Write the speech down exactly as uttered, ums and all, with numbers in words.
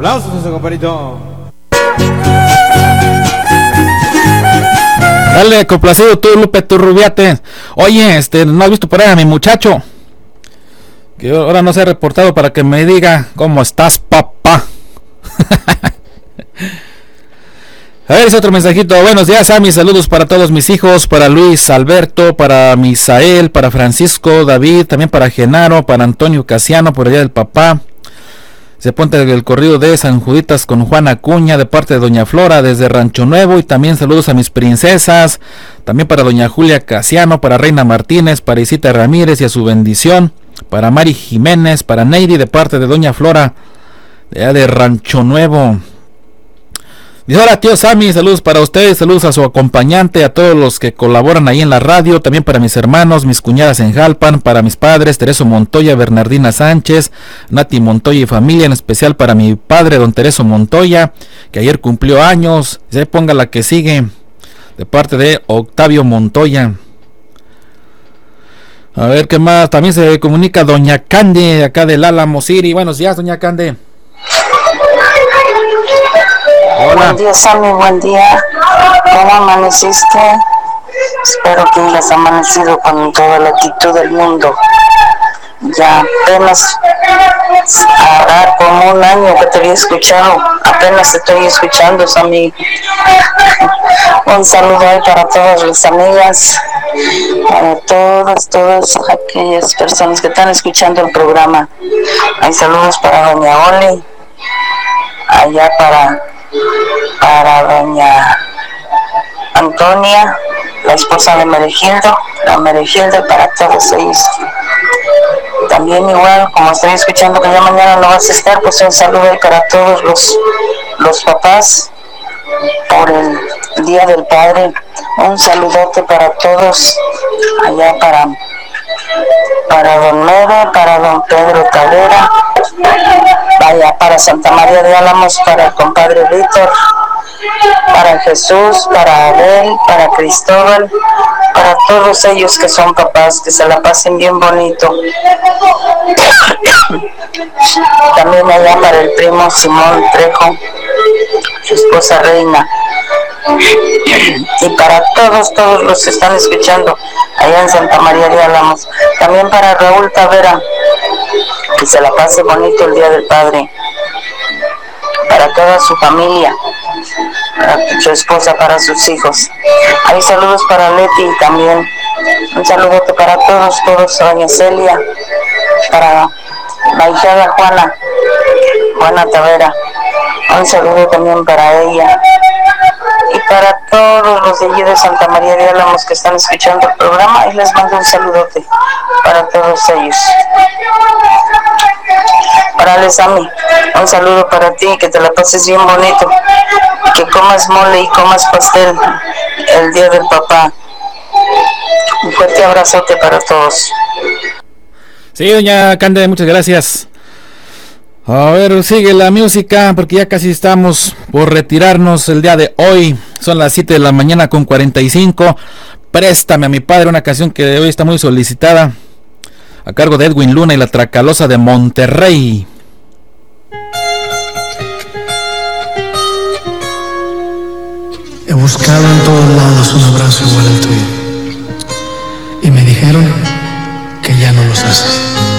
aplausos a ese compadrito. Dale, complacido tú, Lupe, tu rubiate. Oye, este, ¿no has visto por ahí a mi muchacho? Que ahora no se ha reportado para que me diga cómo estás, papá. A ver, ese otro mensajito. Buenos días, Sammy. Saludos para todos mis hijos, para Luis Alberto, para Misael, para Francisco, David, también para Genaro, para Antonio Casiano, por allá del papá. Se ponte el corrido de San Juditas con Juan Acuña, de parte de Doña Flora, desde Rancho Nuevo. Y también saludos a mis princesas, también para Doña Julia Casiano, para Reina Martínez, para Isita Ramírez y a su bendición, para Mari Jiménez, para Neidy, de parte de Doña Flora, de allá de Rancho Nuevo. Dice: hola tío Sammy, saludos para ustedes, saludos a su acompañante, a todos los que colaboran ahí en la radio, también para mis hermanos, mis cuñadas en Jalpan, para mis padres, Tereso Montoya, Bernardina Sánchez, Nati Montoya y familia, en especial para mi padre, don Tereso Montoya, que ayer cumplió años. Se ponga la que sigue, de parte de Octavio Montoya. A ver qué más, también se comunica doña Cande, de acá del Álamo City. Buenos días, doña Cande. Hola. Buen día, Sammy, buen día. ¿Cómo amaneciste? Espero que hayas amanecido con toda la actitud del mundo. Ya apenas hará como un año que te había escuchado. Apenas te estoy escuchando, Sammy. Un saludo ahí para todas las amigas, para todas, todas aquellas personas que están escuchando el programa. Hay saludos para doña Oli, allá para para doña Antonia, la esposa de Meregildo, la Meregildo, para todos ellos. También igual, como estoy escuchando que ya mañana no vas a estar, pues un saludo para todos los, los papás por el Día del Padre. Un saludote para todos, allá para para don Mero, para don Pedro Cabrera, vaya, para Santa María de Álamos, para el compadre Víctor, para Jesús, para Abel, para Cristóbal, para todos ellos que son papás, que se la pasen bien bonito. También allá para el primo Simón Trejo, su esposa Reina, y para todos, todos los que están escuchando allá en Santa María de Álamos. También para Raúl Tavera, que se la pase bonito el Día del Padre. Para toda su familia, para su esposa, para sus hijos. Hay saludos para Leti también. Un saludote para todos, todos, doña Celia, para la hijada Juana, Juana Tavera. Un saludo también para ella. Y para todos los de allí de Santa María de Álamos que están escuchando el programa, y les mando un saludote para todos ellos. Para Alessami, un saludo para ti, que te la pases bien bonito, que comas mole y comas pastel el Día del Papá. Un fuerte abrazote para todos. Sí, doña Cande, muchas gracias. A ver, sigue la música porque ya casi estamos por retirarnos el día de hoy. Son las siete de la mañana con cuarenta y cinco. Préstame a mi padre, una canción que hoy está muy solicitada, a cargo de Edwin Luna y la Tracalosa de Monterrey. He buscado en todos lados un abrazo igual al tuyo, y me dijeron que ya no los haces.